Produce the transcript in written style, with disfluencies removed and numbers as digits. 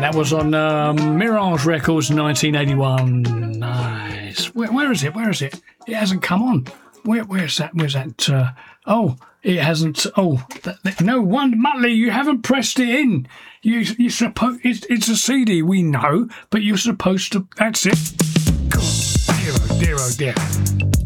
That was on Mirage Records, 1981. Nice. Where is it? Where is it? It hasn't come on. Where's that? Where's that? Oh, it hasn't. Oh, no one, Muttley, you haven't pressed it in. You supposed it's a CD, we know, but you're supposed to. That's it. God, dear, oh dear, oh dear.